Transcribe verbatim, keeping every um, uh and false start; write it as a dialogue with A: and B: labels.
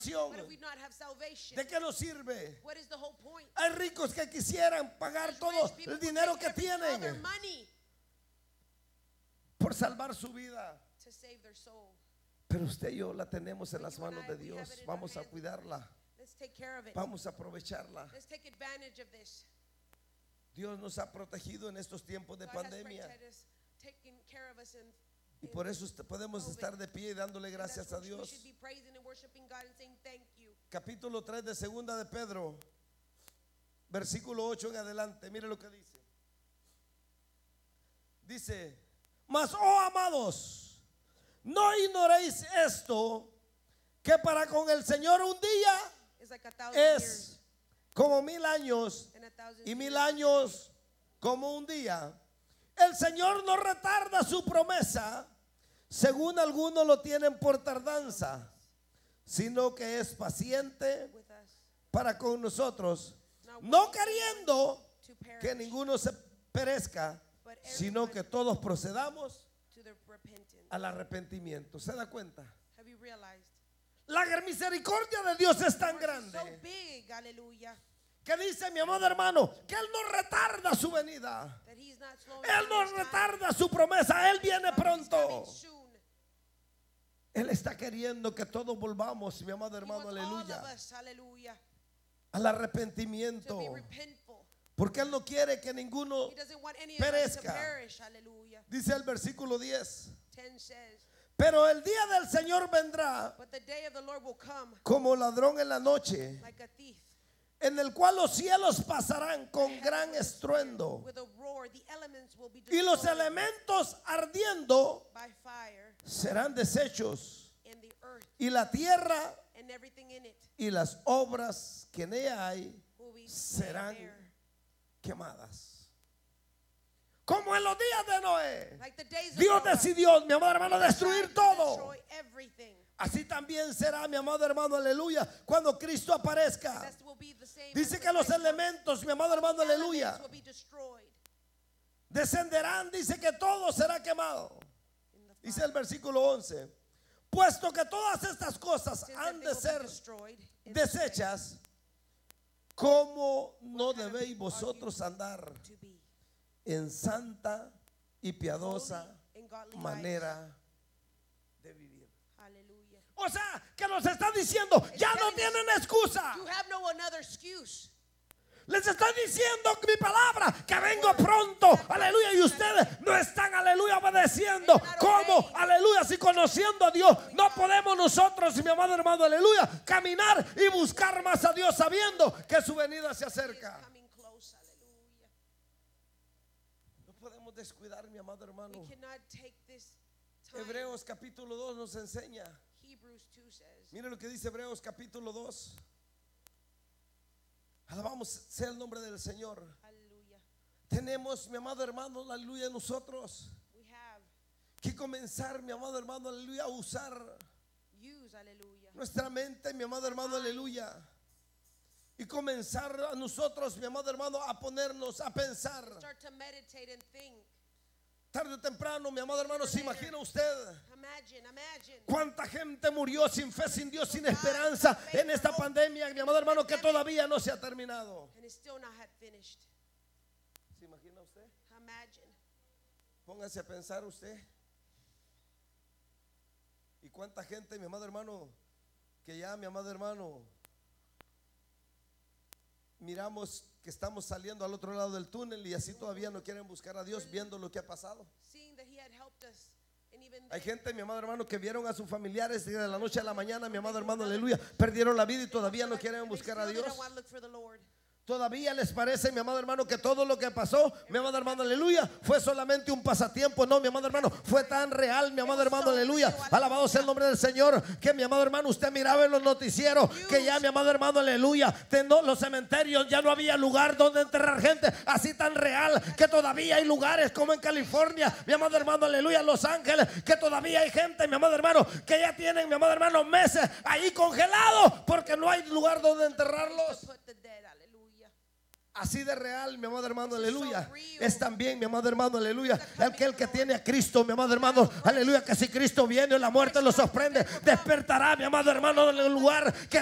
A: What if we not have salvation? ¿De qué nos sirve? What is the whole point? Hay ricos que quisieran pagar todo el dinero que tienen por salvar su vida. To save their soul. Pero usted y yo la tenemos en las manos de Dios. Vamos a cuidarla. Let's take care of it. Vamos a aprovecharla. Let's take advantage of this. Dios nos ha protegido en estos tiempos de pandemia. Y por eso podemos estar de pie y dándole gracias a Dios. Capítulo tres de segunda de Pedro, versículo ocho en adelante. Mire lo que dice. Dice: mas, oh amados, no ignoréis esto, que para con el Señor un día es como mil años, y mil años como un día. El Señor no retarda su promesa, según algunos lo tienen por tardanza, sino que es paciente para con nosotros, no queriendo que ninguno se perezca, sino que todos procedamos al arrepentimiento. ¿Se da cuenta? La misericordia de Dios es tan grande que dice, mi amado hermano, que Él no retarda su venida. Él no retarda su promesa. Él viene pronto. Él está queriendo que todos volvamos, mi amado hermano, aleluya, al arrepentimiento, porque Él no quiere que ninguno perezca. Dice el versículo diez: pero el día del Señor vendrá como ladrón en la noche, en el cual los cielos pasarán con gran estruendo, y los elementos ardiendo serán deshechos, y la tierra y las obras que en ella hay serán quemadas. Como en los días de Noé, Dios decidió, mi amado hermano, destruir todo. Así también será, mi amado hermano, aleluya, cuando Cristo aparezca. Dice que los elementos, mi amado hermano, aleluya, descenderán. Dice que todo será quemado. Dice el versículo once: puesto que todas estas cosas han de ser deshechas, ¿cómo no debéis vosotros andar en santa y piadosa manera de vivir? O sea, que nos está diciendo, ya no tienen excusa. Les está diciendo mi palabra, que vengo pronto, aleluya, y ustedes no están, aleluya, obedeciendo. ¿Cómo? Aleluya, si conociendo a Dios no podemos nosotros, mi amado hermano, aleluya, caminar y buscar más a Dios sabiendo que su venida se acerca. No podemos descuidar, mi amado hermano. Hebreos capítulo dos nos enseña. Mire lo que dice Hebreos capítulo dos. Alabamos sea el nombre del Señor. Aleluya. Tenemos, mi amado hermano, aleluya, nosotros que comenzar, mi amado hermano, aleluya, a usar Use, nuestra mente, mi amado hermano, aleluya, y comenzar a nosotros, mi amado hermano, a ponernos a pensar. Tarde o temprano, mi amado hermano, ¿se imagina usted cuánta gente murió sin fe, sin Dios, sin esperanza en esta pandemia, mi amado hermano, que todavía no se ha terminado? ¿Se imagina usted? Póngase a pensar usted. ¿Y cuánta gente, mi amado hermano, que ya, mi amado hermano, miramos que estamos saliendo al otro lado del túnel y así todavía no quieren buscar a Dios viendo lo que ha pasado? Hay gente, mi amado hermano, que vieron a sus familiares de la noche a la mañana, mi amado hermano, aleluya, perdieron la vida y todavía no quieren buscar a Dios. Todavía les parece, mi amado hermano, que todo lo que pasó, mi amado hermano, aleluya, fue solamente un pasatiempo. No, mi amado hermano, fue tan real, mi amado hermano, aleluya, alabado sea el nombre del Señor, que mi amado hermano, usted miraba en los noticieros que ya, mi amado hermano, aleluya, los cementerios ya no había lugar donde enterrar gente. Así tan real que todavía hay lugares como en California, mi amado hermano, aleluya, Los Ángeles, que todavía hay gente, mi amado hermano, que ya tienen, mi amado hermano, meses ahí congelados porque no hay lugar donde enterrarlos. Así de real, mi amado hermano, aleluya. Es también, mi amado hermano, aleluya, aquel que tiene a Cristo, mi amado hermano, aleluya, que si Cristo viene, la muerte lo sorprende, despertará, mi amado hermano, en el lugar que